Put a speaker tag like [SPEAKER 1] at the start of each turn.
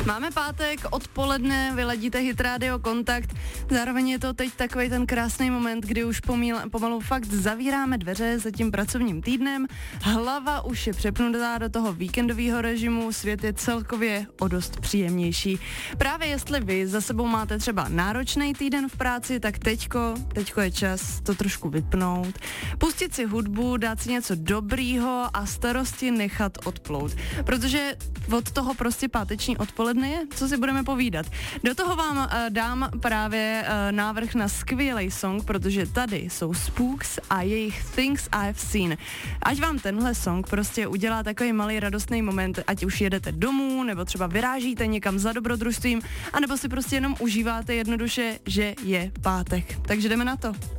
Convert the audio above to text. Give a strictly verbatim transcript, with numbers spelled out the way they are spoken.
[SPEAKER 1] Máme pátek, odpoledne, vyladíte Hit Radio Kontakt, zároveň je to teď takový ten krásný moment, kdy už pomíl, pomalu fakt zavíráme dveře za tím pracovním týdnem, hlava už je přepnutá do toho víkendového režimu, svět je celkově o dost příjemnější. Právě jestli vy za sebou máte třeba náročný týden v práci, tak teďko, teďko je čas to trošku vypnout, pustit si hudbu, dát si něco dobrýho a starosti nechat odplout, protože od toho prostě páteční odpoledne je, co si budeme povídat. Do toho vám uh, dám právě uh, návrh na skvělý song, protože tady jsou Spooks a jejich Things I've Seen. Ať vám tenhle song prostě udělá takový malý radostný moment, ať už jedete domů, nebo třeba vyrážíte někam za dobrodružstvím, anebo si prostě jenom užíváte jednoduše, že je pátek. Takže jdeme na to.